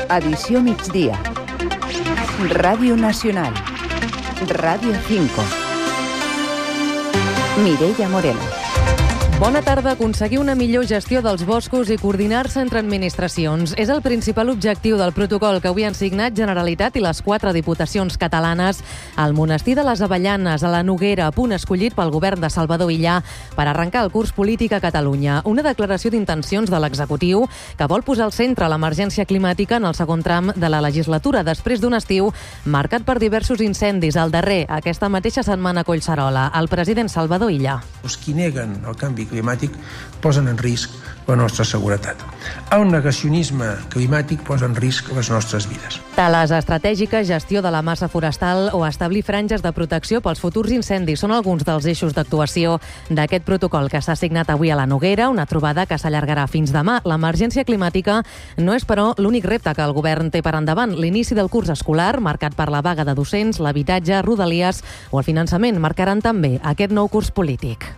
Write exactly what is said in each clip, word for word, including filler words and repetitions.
Edició migdia. Ràdio Nacional. Ràdio cinco. Mireia Moreno. Bona tarda. Aconseguir una millor gestió dels boscos i coordinar-se entre administracions és el principal objectiu del protocol que avui han signat Generalitat i les quatre diputacions catalanes al Monestir de les Avellanes, a la Noguera, punt escollit pel govern de Salvador Illa per arrencar el curs polític a Catalunya. Una declaració d'intencions de l'executiu que vol posar al centre l'emergència climàtica en el segon tram de la legislatura, després d'un estiu marcat per diversos incendis. El darrer, aquesta mateixa setmana a Collserola, el president Salvador Illa. Els qui neguen el canvi climàtic posen en risc la nostra seguretat. El negacionisme climàtic posa en risc les nostres vides. Tales estratègiques, gestió de la massa forestal o establir franges de protecció pels futurs incendis són alguns dels eixos d'actuació d'aquest protocol que s'ha signat avui a la Noguera, una trobada que s'allargarà fins demà. L'emergència climàtica no és, però, l'únic repte que el govern té per endavant. L'inici del curs escolar, marcat per la vaga de docents, l'habitatge, Rodalies o el finançament, marcaran també aquest nou curs polític.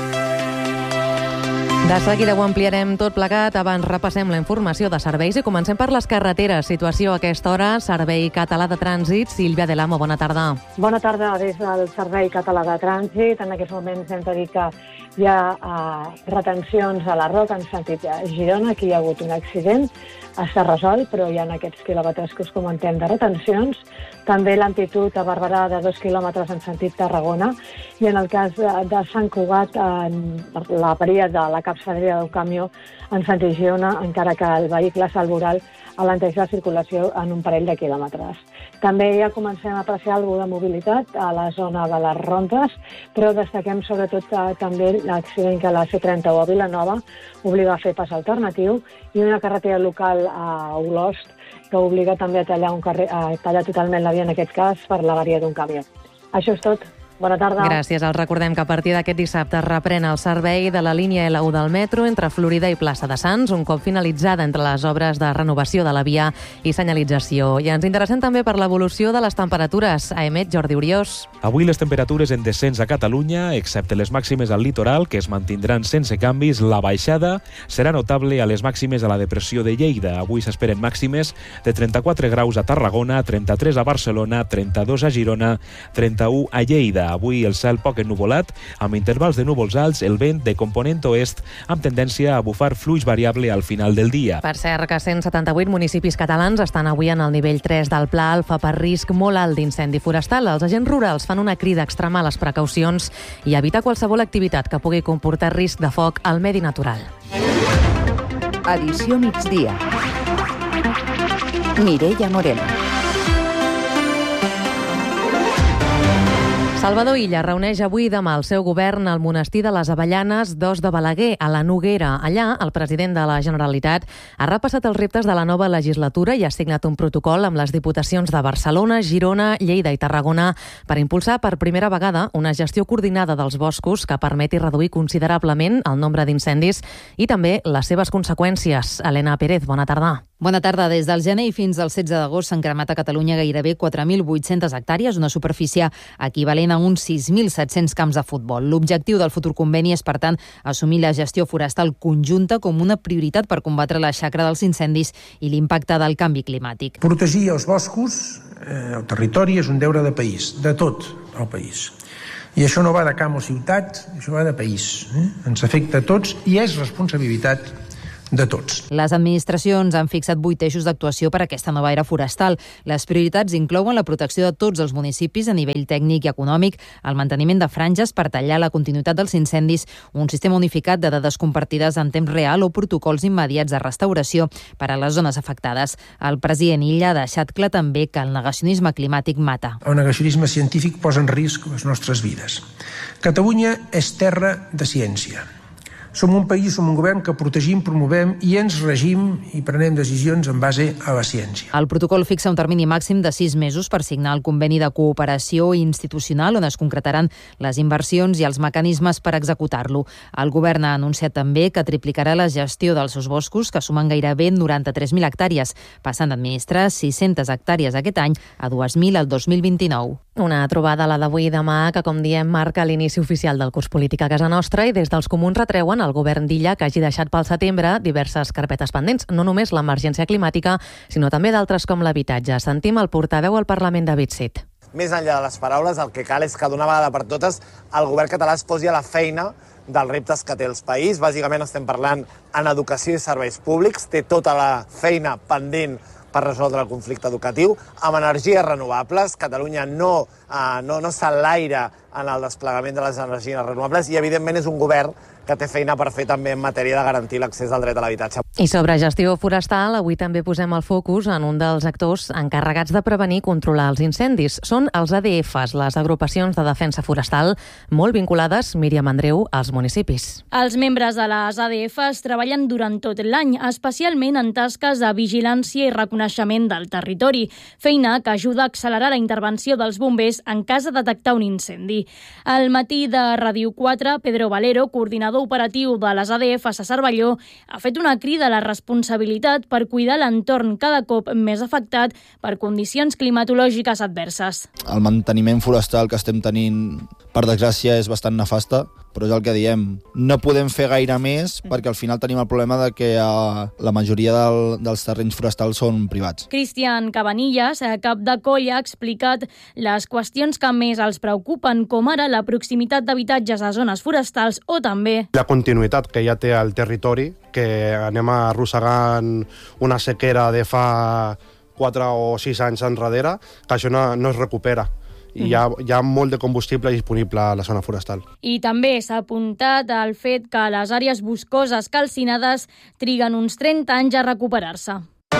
De seguida ho ampliarem tot plegat. Abans repassem la informació de serveis i comencem per les carreteres. Situació a aquesta hora, Servei Català de Trànsit. Sílvia de l'Amo, bona tarda. Bona tarda des del Servei Català de Trànsit. En aquests moments hem de dir que hi ha uh, retencions a la Roca en sentit Girona. Aquí hi ha hagut un accident. Està resolt, però hi ha aquests quilòmetres que us comentem de retencions. També l'amplitud a Barberà de dos quilòmetres en sentit Tarragona. I en el cas de Sant Cugat, en la peria de la capçalera del camió en sentit Girona, encara que el vehicle salvoral alenteix la circulació en un parell de quilòmetres. També ja comencem a apreciar algú de mobilitat a la zona de les Rondes, però destaquem sobretot eh, també l'accident que la C trenta-u a Vilanova obliga a fer pas alternatiu i una carretera local a Olost que obliga també a tallar, un carrer, a tallar totalment la via, en aquest cas, per l'avaria d'un camió. Això és tot. Bona tarda. Gràcies. Els recordem que a partir d'aquest dissabte reprèn el servei de la línia L u del metro entre Florida i Plaça de Sants, un cop finalitzada entre les obres de renovació de la via i senyalització. I ens interessem també per l'evolució de les temperatures. A Emet, Jordi Oriós. Avui les temperatures en descens a Catalunya, excepte les màximes al litoral, que es mantindran sense canvis. La baixada serà notable a les màximes a la depressió de Lleida. Avui s'esperen màximes de trenta-quatre graus a Tarragona, trenta-tres a Barcelona, trenta-dos a Girona, trenta-u a Lleida. Avui el cel poc ennuvolat, amb intervals de núvols alts, el vent de component oest, amb tendència a bufar fluix variable al final del dia. Per cert, que cent setanta-vuit municipis catalans estan avui en el nivell tres del Pla Alfa per risc molt alt d'incendi forestal. Els agents rurals fan una crida a extremar les precaucions i evitar qualsevol activitat que pugui comportar risc de foc al medi natural. Edició migdia. Mireia Moreno. Salvador Illa reuneix avui i demà el seu govern al Monestir de les Avellanes dos de Balaguer, a la Noguera. Allà, el president de la Generalitat ha repassat els reptes de la nova legislatura i ha signat un protocol amb les diputacions de Barcelona, Girona, Lleida i Tarragona per impulsar per primera vegada una gestió coordinada dels boscos que permeti reduir considerablement el nombre d'incendis i també les seves conseqüències. Helena Pérez, bona tarda. Bona tarda. Des del gener i fins al setze d'agost s'han cremat a Catalunya gairebé quatre mil vuit-centes hectàrees, una superfície equivalent a uns sis mil set-cents camps de futbol. L'objectiu del futur conveni és, per tant, assumir la gestió forestal conjunta com una prioritat per combatre la xacra dels incendis i l'impacte del canvi climàtic. Protegir els boscos, eh, el territori, és un deure de país, de tot el país. I això no va de camp o ciutat, això va de país. Eh? Ens afecta a tots i és responsabilitat de tots. Les administracions han fixat vuit eixos d'actuació per a aquesta nova era forestal. Les prioritats inclouen la protecció de tots els municipis a nivell tècnic i econòmic, el manteniment de franges per tallar la continuïtat dels incendis, un sistema unificat de dades compartides en temps real o protocols immediats de restauració per a les zones afectades. El president Illa ha deixat clar també que el negacionisme climàtic mata. El negacionisme científic posa en risc les nostres vides. Catalunya és terra de ciència. Som un país, som un govern que protegim, promovem i ens regim i prenem decisions en base a la ciència. El protocol fixa un termini màxim de sis mesos per signar el conveni de cooperació institucional on es concretaran les inversions i els mecanismes per executar-lo. El govern ha anunciat també que triplicarà la gestió dels seus boscos, que sumen gairebé noranta-tres mil hectàrees, passant d'administrar sis-centes hectàrees aquest any a dos mil el dos mil vint-i-nou. Una trobada, la d'avui i demà, que, com diem, marca l'inici oficial del curs polític a casa nostra, i des dels comuns retreuen al govern d'Illa que hagi deixat pel setembre diverses carpetes pendents, no només l'emergència climàtica, sinó també d'altres com l'habitatge. Sentim el portaveu al Parlament, David Cid. Més enllà de les paraules, el que cal és que d'una vegada per totes el govern català es posi a la feina dels reptes que té el país. Bàsicament estem parlant en educació i serveis públics, té tota la feina pendent per resoldre el conflicte educatiu. Amb energies renovables, Catalunya no, eh, no, no s'enlaira en el desplegament de les energies renovables i, evidentment, és un govern que té feina per fer també en matèria de garantir l'accés al dret a l'habitatge. I sobre gestió forestal, avui també posem el focus en un dels actors encarregats de prevenir i controlar els incendis. Són els A D Fs, les agrupacions de defensa forestal, molt vinculades, Míriam Andreu, als municipis. Els membres de les A D Fs treballen durant tot l'any, especialment en tasques de vigilància i reconeixement del territori, feina que ajuda a accelerar la intervenció dels bombers en cas de detectar un incendi. Al matí de Ràdio quatre, Pedro Valero, coordinador operatiu de les A D Fs a Cervelló, ha fet una crida a la responsabilitat per cuidar l'entorn cada cop més afectat per condicions climatològiques adverses. El manteniment forestal que estem tenint, per desgràcia, és bastant nefasta, però és el que diem. No podem fer gaire més perquè al final tenim el problema de que uh, la majoria del, dels terrenys forestals són privats. Cristian Cabanillas, cap de colla, ha explicat les qüestions que més els preocupen, com ara la proximitat d'habitatges a zones forestals o també la continuïtat que ja té el territori, que anem arrossegant una sequera de fa quatre o sis anys enrere, que això no, no es recupera. I hi ha, hi ha molt de combustible disponible a la zona forestal. I també s'ha apuntat al fet que les àrees boscoses calcinades triguen uns trenta anys a recuperar-se.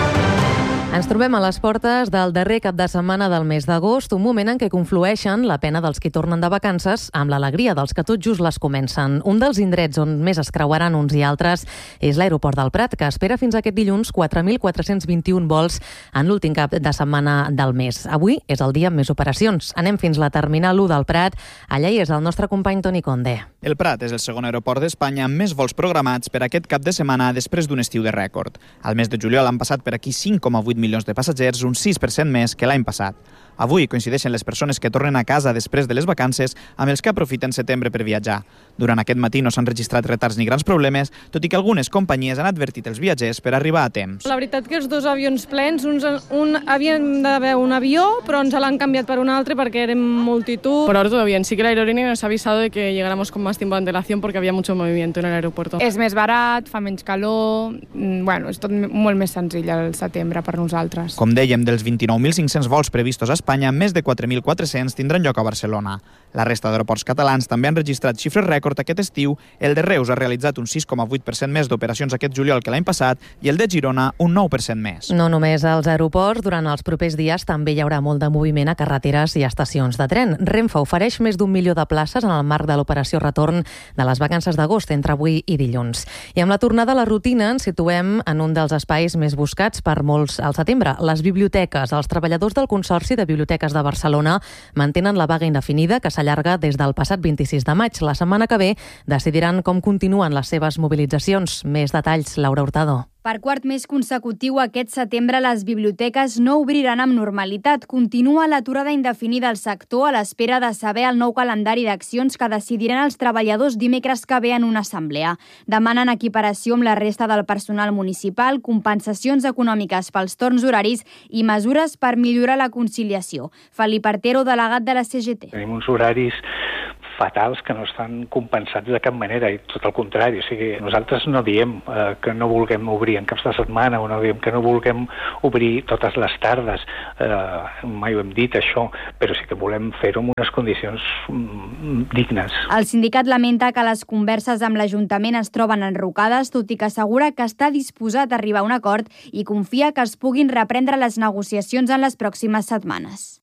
Ens trobem a les portes del darrer cap de setmana del mes d'agost, un moment en què conflueixen la pena dels qui tornen de vacances amb l'alegria dels que tot just les comencen. Un dels indrets on més es creuaran uns i altres és l'aeroport del Prat, que espera fins aquest dilluns quatre mil quatre-cents vint-i-un vols en l'últim cap de setmana del mes. Avui és el dia amb més operacions. Anem fins la terminal u del Prat. Allà hi és el nostre company Toni Conde. El Prat és el segon aeroport d'Espanya amb més vols programats per aquest cap de setmana després d'un estiu de rècord. Al mes de juliol han passat per aquí cinc coma vuit milions de passatgers, un sis per cent més que l'any passat. Avui coincideixen les persones que tornen a casa després de les vacances amb els que aprofiten setembre per viatjar. Durant aquest matí no s'han registrat retards ni grans problemes, tot i que algunes companyies han advertit els viatgers per arribar a temps. La veritat que els dos avions plens, uns, un, havíem d'haver un avió, però ens l'han canviat per un altre perquè érem multitud. Por ahora todo bien, sí que la aerolínea nos ha avisado de que llegáramos con más tiempo de antelación porque había mucho movimiento en el aeropuerto. És més barat, fa menys calor, bueno, és tot molt més senzill al setembre per nosaltres. Com dèiem, dels vint-i-nou mil cinc-cents vols previstos a Espanya, més de quatre mil quatre-cents tindran lloc a Barcelona. La resta d'aeroports catalans també han registrat xifres rècord aquest estiu. El de Reus ha realitzat un sis coma vuit per cent més d'operacions aquest juliol que l'any passat i el de Girona un nou per cent més. No només als aeroports, durant els propers dies també hi haurà molt de moviment a carreteres i estacions de tren. Renfe ofereix més d'un milió de places en el marc de l'operació retorn de les vacances d'agost entre avui i dilluns. I amb la tornada a la rutina ens situem en un dels espais més buscats per molts al setembre, les biblioteques. Els treballadors del Consorci de Biblioteques de Barcelona mantenen la vaga indefinida que s'allarga des del passat vint-i-sis de maig. La setmana que ve decidiran com continuen les seves mobilitzacions. Més detalls, Laura Hurtado. Per quart mes consecutiu, aquest setembre les biblioteques no obriran amb normalitat. Continua l'aturada indefinida al sector a l'espera de saber el nou calendari d'accions que decidiran els treballadors dimecres que ve en una assemblea. Demanen equiparació amb la resta del personal municipal, compensacions econòmiques pels torns horaris i mesures per millorar la conciliació. Felip Artero, delegat de la C G T. Tenim uns horaris fatals que no estan compensats de cap manera i tot el contrari, o sigui, nosaltres no diem eh, que no vulguem obrir en caps de setmana o no diem que no vulguem obrir totes les tardes, eh, mai ho hem dit això, però sí que volem fer-ho en unes condicions mm, dignes. El sindicat lamenta que les converses amb l'Ajuntament es troben enrocades, tot i que assegura que està disposat a arribar a un acord i confia que es puguin reprendre les negociacions en les pròximes setmanes.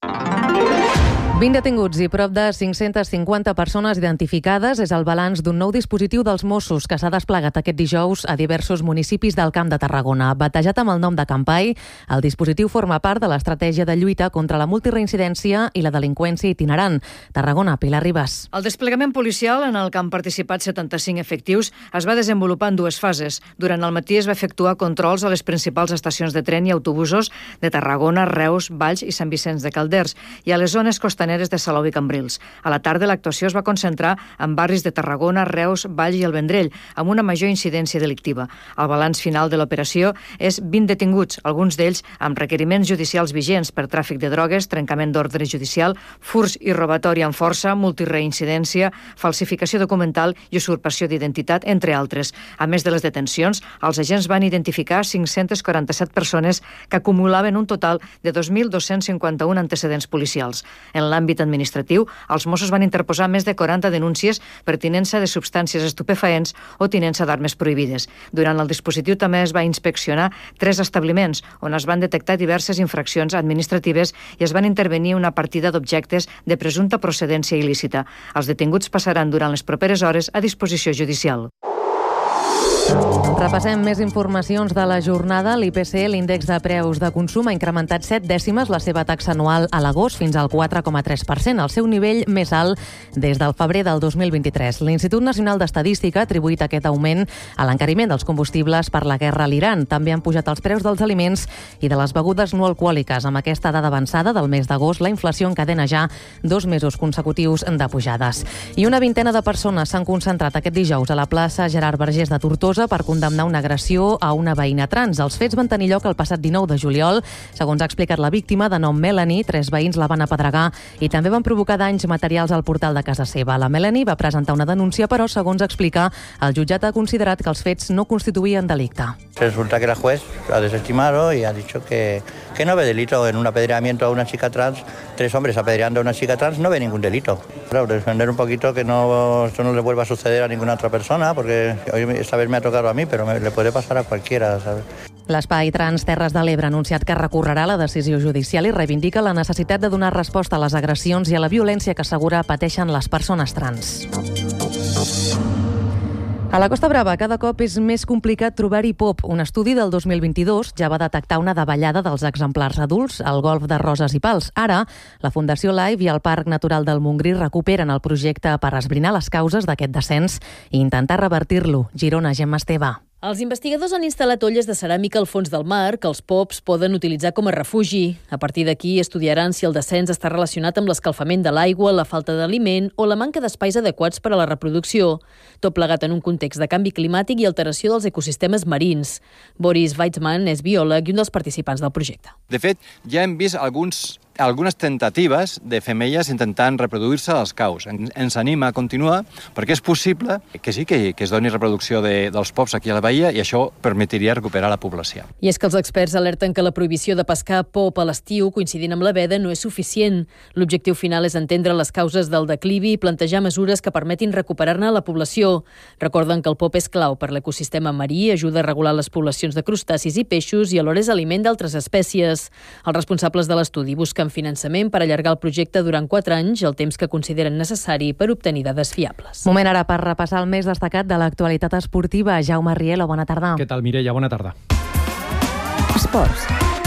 vint detinguts i prop de cinc-centes cinquanta persones identificades és el balanç d'un nou dispositiu dels Mossos que s'ha desplegat aquest dijous a diversos municipis del Camp de Tarragona. Batejat amb el nom de Campai, el dispositiu forma part de l'estratègia de lluita contra la multireincidència i la delinqüència itinerant. Tarragona, Pilar Ribas. El desplegament policial, en el que han participat setanta-cinc efectius, es va desenvolupar en dues fases. Durant el matí es va efectuar controls a les principals estacions de tren i autobusos de Tarragona, Reus, Valls i Sant Vicenç de Calders i a les zones costaneres costaneres de Salou i Cambrils. A la tarda, l'actuació es va concentrar en barris de Tarragona, Reus, Valls i el Vendrell, amb una major incidència delictiva. El balanç final de l'operació és vint detinguts, alguns d'ells amb requeriments judicials vigents per tràfic de drogues, trencament d'ordre judicial, furs i robatori amb força, multireincidència, falsificació documental i usurpació d'identitat, entre altres. A més de les detencions, els agents van identificar cinc-centes quaranta-set persones que acumulaven un total de dos mil dos-cents cinquanta-un antecedents policials. En l'àmbit administratiu, els Mossos van interposar més de quaranta denúncies per tinença de substàncies estupefaents o tinença d'armes prohibides. Durant el dispositiu també es va inspeccionar tres establiments on es van detectar diverses infraccions administratives i es van intervenir una partida d'objectes de presumpta procedència il·lícita. Els detinguts passaran durant les properes hores a disposició judicial. Repassem més informacions de la jornada. L'I P C, l'índex de preus de consum, ha incrementat set dècimes la seva taxa anual a l'agost fins al quatre coma tres per cent, el seu nivell més alt des del febrer del dos mil vint-i-tres. L'Institut Nacional d'Estadística ha atribuït aquest augment a l'encariment dels combustibles per la guerra a l'Iran. També han pujat els preus dels aliments i de les begudes no alcohòliques. Amb aquesta dada avançada del mes d'agost, la inflació encadena ja dos mesos consecutius de pujades. I una vintena de persones s'han concentrat aquest dijous a la plaça Gerard Vergés de Tortosa per condemnar una agressió a una veïna trans. Els fets van tenir lloc el passat dinou de juliol. Segons ha explicat la víctima, de nom Melanie, tres veïns la van apedregar i també van provocar danys materials al portal de casa seva. La Melanie va presentar una denúncia, però, segons explica, el jutjat ha considerat que els fets no constituïen delicte. Resulta que la juez ha desestimado y ha dicho que, que no ve delito en un apedreamiento a una chica trans. Tres hombres apedreando a una chica trans no ve ningún delito. Claro, defender un poquito que no, esto no le vuelva a suceder a ninguna otra persona, porque hoy esta vez me ha tocado a mí, pero me, le puede pasar a cualquiera, ¿sabes? L'Espai Trans Terres de l'Ebre ha anunciat que recorrerà la decisió judicial i reivindica la necessitat de donar resposta a les agressions i a la violència que assegura pateixen les persones trans. A la Costa Brava cada cop és més complicat trobar-hi pop. Un estudi del dos mil vint-i-dos ja va detectar una davallada dels exemplars adults al golf de Roses i Pals. Ara, la Fundació Life i el Parc Natural del Montgrí recuperen el projecte per esbrinar les causes d'aquest descens i intentar revertir-lo. Girona, Gemma Esteve. Els investigadors han instal·lat olles de ceràmica al fons del mar que els pops poden utilitzar com a refugi. A partir d'aquí estudiaran si el descens està relacionat amb l'escalfament de l'aigua, la falta d'aliment o la manca d'espais adequats per a la reproducció. Tot plegat en un context de canvi climàtic i alteració dels ecosistemes marins. Boris Weitzman és biòleg i un dels participants del projecte. De fet, ja hem vist alguns algunes tentatives de femelles intentant reproduir-se als caus. Ens anima a continuar perquè és possible que sí que, que es doni reproducció de, dels pops aquí a la bahia i això permetria recuperar la població. I és que els experts alerten que la prohibició de pescar pop a l'estiu coincidint amb la veda no és suficient. L'objectiu final és entendre les causes del declivi i plantejar mesures que permetin recuperar-ne la població. Recorden que el pop és clau per l'ecosistema marí, ajuda a regular les poblacions de crustacis i peixos i alhora és aliment d'altres espècies. Els responsables de l'estudi busquen finançament per allargar el projecte durant quatre anys, el temps que consideren necessari per obtenir dades fiables. Moment ara per repassar el més destacat de l'actualitat esportiva. Jaume Rielo, bona tarda. Què tal, Mireia? Bona tarda. Esports.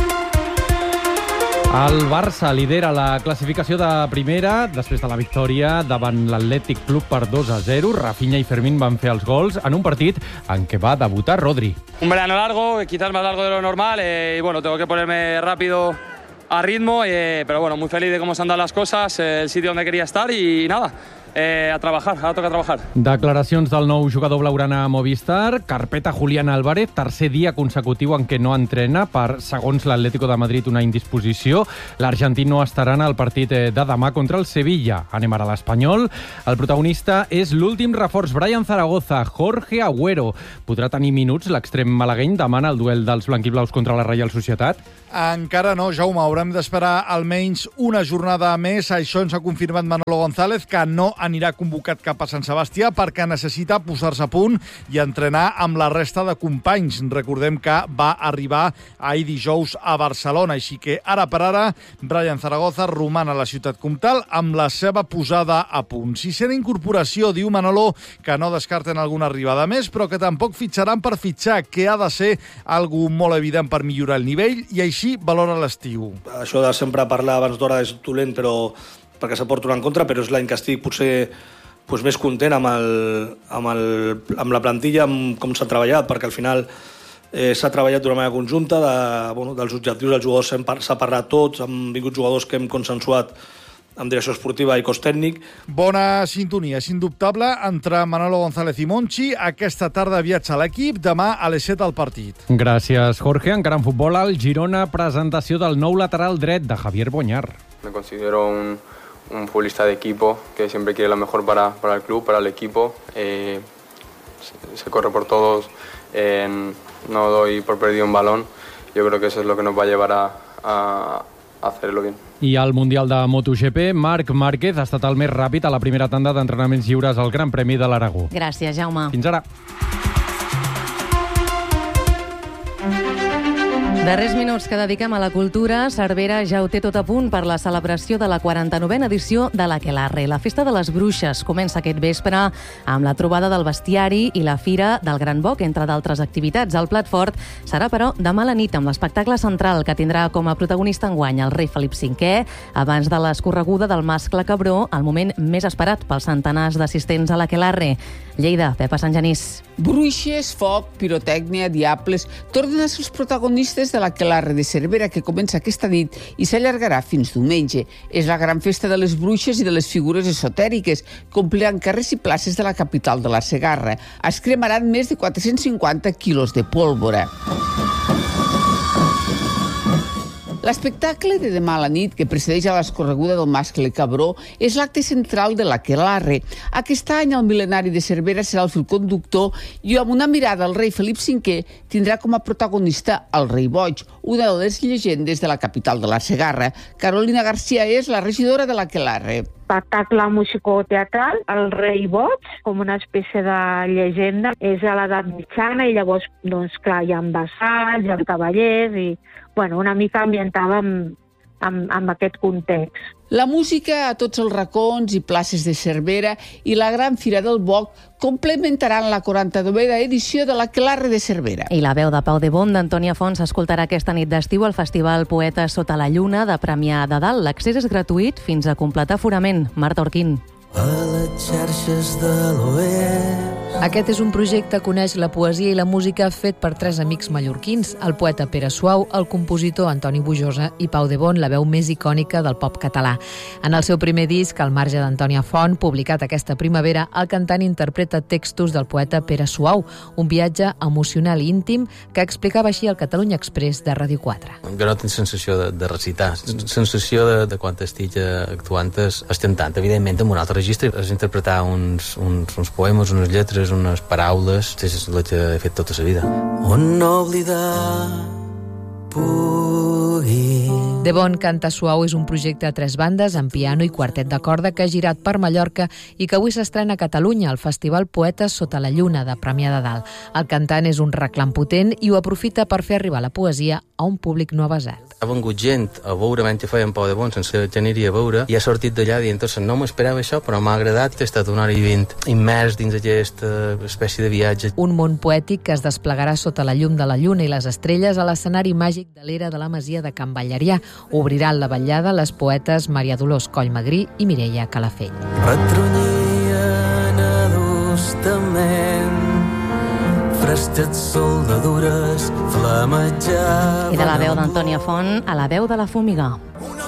El Barça lidera la classificació de primera després de la victòria davant l'Atlètic Club per dos a zero. Rafinha i Fermín van fer els gols en un partit en què va debutar Rodri. Un verano largo, quizás más largo de lo normal, eh, y bueno, tengo que ponerme rápido a ritmo, eh, pero bueno, muy feliz de cómo se han dado las cosas, eh, el sitio donde quería estar y, y nada, eh, a trabajar, ahora toca trabajar. Declaracions del nou jugador blaugrana a Movistar, carpeta Julián Álvarez, tercer dia consecutiu en què no entrena per, segons l'Atlético de Madrid, una indisposició. L'argentí no estarà en el partit de demà contra el Sevilla. Anem ara a l'Espanyol. El protagonista és l'últim reforç, Brian Zaragoza. Jorge Agüero podrà tenir minuts l'extrem malagueny demà en el duel dels blanquiblaus contra la Reial Societat? Encara no, Jaume. Haurem d'esperar almenys una jornada més. Això ens ha confirmat Manolo González, que no anirà convocat cap a Sant Sebastià perquè necessita posar-se a punt i entrenar amb la resta de companys. Recordem que va arribar ahir dijous a Barcelona, així que ara per ara Brian Zaragoza roman a la ciutat comtal amb la seva posada a punt. Sisena incorporació, diu Manolo, que no descarten alguna arribada més, però que tampoc fitxaran per fitxar, que ha de ser algú molt evident per millorar el nivell i així valora l'estiu. Això de sempre parlar abans d'hora és dolent, però perquè s'aporta una en contra, però és l'any que estic potser doncs, més content amb, el, amb, el, amb la plantilla, amb com s'ha treballat, perquè al final eh, s'ha treballat d'una manera conjunta, de, bueno, dels objectius dels jugadors s'ha parlat tots, han vingut jugadors que hem consensuat amb direcció esportiva i cos tècnic. Bona sintonia, és indubtable, entre Manolo González i Monchi. Aquesta tarda viatja l'equip, demà a les set al partit. Gràcies, Jorge. Encara en futbol, al Girona, presentació del nou lateral dret de Javier Boñar. Me considero un, un futbolista de equipo que siempre quiere lo mejor para, para el club, para el equipo. Eh, se, se corre por todos, eh, no doy por perdido un balón. Yo creo que eso es lo que nos va a llevar a, a, a hacerlo bien. I al Mundial de MotoGP, Marc Márquez ha estat el més ràpid a la primera tanda d'entrenaments lliures al Gran Premi de l'Aragó. Gràcies, Jaume. Fins ara. Darrers minuts que dediquem a la cultura, Cervera ja ho té tot a punt per la celebració de la quaranta-novena edició de l'Aquelarre. La Festa de les Bruixes comença aquest vespre amb la trobada del bestiari i la Fira del Gran Boc, entre d'altres activitats. El plat fort serà, però, demà a la nit amb l'espectacle central que tindrà com a protagonista enguany el rei Felip cinquè, abans de l'escorreguda del mascle Cabró, el moment més esperat pels centenars d'assistents a l'Aquelarre. Lleida, Pepa Sant Genís. Bruixes, foc, pirotècnia, diables, tornen a ser els protagonistes de l'Aquelarre de Cervera, que comença aquesta nit i s'allargarà fins diumenge. És la gran festa de les bruixes i de les figures esotèriques, que ompliran carrers i places de la capital de la Segarra. Es cremaran més de quatre-cents cinquanta quilos de pólvora. L'espectacle de demà a la nit, que precedeix a l'escorreguda del mascle Cabró, és l'acte central de l'Aquelarre. Aquest any el mil·lenari de Cervera serà el fil conductor i amb una mirada al rei Felip cinquè tindrà com a protagonista el rei Boig, una de les llegendes de la capital de la Segarra. Carolina García és la regidora de l'Aquelarre. Espectacle musicoteatral, el rei Boig, com una espècie de llegenda. És a l'edat mitjana i llavors, doncs clar, hi ha vassalls, hi ha cavallers i, bueno, una mica ambientada amb, amb, amb aquest context. La música a tots els racons i places de Cervera i la gran Fira del Boc complementaran la quaranta-novena edició de l'Aquelarre de Cervera. I la veu de Pau de Bon d'Antònia Font s'escoltarà aquesta nit d'estiu al Festival Poeta Sota la Lluna de Premià de Dalt. L'accés és gratuït fins a completar aforament. Marta Orquín. A les xarxes de l'oest. Aquest és un projecte que uneix la poesia i la música fet per tres amics mallorquins, el poeta Pere Suau, el compositor Antoni Bujosa i Pau de Bon, la veu més icònica del pop català. En el seu primer disc, Al marge d'Antònia Font, publicat aquesta primavera, el cantant interpreta textos del poeta Pere Suau, un viatge emocional i íntim que explicava així al Catalunya Express de Ràdio quatre. Jo no tinc sensació de, de recitar, sensació de, de quan estic actuant estem tant, evidentment, en un altre registre, és interpretar uns, uns, uns poemes, unes lletres, unes paraules, és el que he fet tota la vida. On no oblidar pugui. De Bon Canta Suau és un projecte a tres bandes, amb piano i quartet de corda, que ha girat per Mallorca i que avui s'estrena a Catalunya, al Festival Poetes Sota la Lluna de Premià de Dalt. El cantant és un reclam potent i ho aprofita per fer arribar la poesia a un públic no avesat. Ha vengut gent a veure mentre feien Pau de Bon, sense que aniria a veure, i ha sortit d'allà dient, no m'esperava això, però m'ha agradat. He estat una hora i vint immers dins aquesta espècie de viatge. Un món poètic que es desplegarà sota la llum de la lluna i les estrelles a l'escenari màgic de l'era de la Masia de Can Ballarià. Obriran la vetllada les poetes Maria Dolors Collmagrí i Mireia Calafell. Retrunyien adustament, fresquets soldadures, flamejava... I de la veu d'Antònia Font a la veu de la Fumigà.